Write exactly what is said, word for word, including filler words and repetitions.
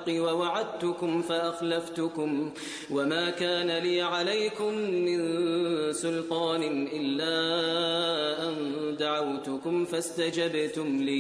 بالحق ووعدتكم فأخلفتكم وما كان لي عليكم من سلطان إلا أن دعوتكم فاستجبتم لي